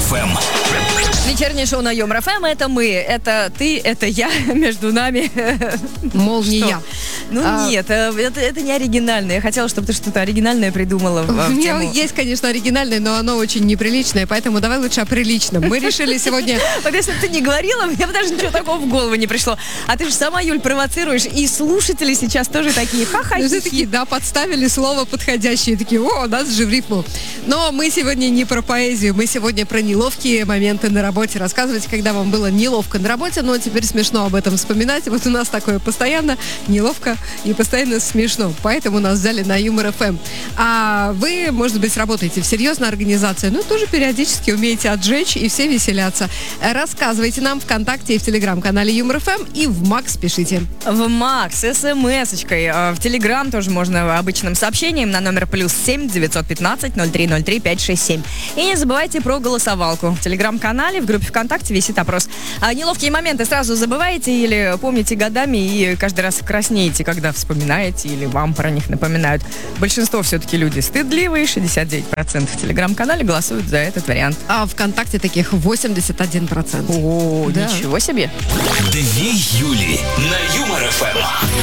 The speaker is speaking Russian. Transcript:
ФМ. Вечернее шоу на Юмор ФМ. Это мы, это ты, это я, между нами. Мол, не Что? я. Нет, это не оригинально. Я хотела, чтобы ты что-то оригинальное придумала У в меня тему. есть, конечно, оригинальное, но оно очень неприличное, поэтому давай лучше о приличном. Мы решили сегодня... Вот если бы ты не говорила, мне бы даже ничего такого в голову не пришло. А ты же сама, Юль, провоцируешь. И слушатели сейчас тоже такие ха-ха. Все такие, да, подставили слово подходящее. Такие, о, у нас же в рифму. Но мы сегодня не про поэзию, мы сегодня про неловкие моменты на работе. Рассказывайте, когда вам было неловко на работе, но теперь смешно об этом вспоминать. Вот у нас такое постоянно неловко и постоянно смешно. Поэтому нас взяли на Юмор ФМ. А вы, может быть, работаете в серьезной организации, но тоже периодически умеете отжечь, и все веселятся. Рассказывайте нам ВКонтакте и в Телеграм-канале Юмор ФМ, и в Макс пишите. В Макс, смс-очкой. В Телеграм тоже можно обычным сообщением на номер +7 915 0303 567. И не забывайте про голосовалку. В Телеграм-канале, в группе ВКонтакте висит опрос. Неловкие моменты сразу забываете или помните годами и каждый раз краснеете, когда вспоминаете или вам про них напоминают. Большинство все-таки люди стыдливые, 69% в Телеграм-канале голосуют за этот вариант. А ВКонтакте таких 81%. О, Да. ничего себе. 2 Юли на Юмор ФМ.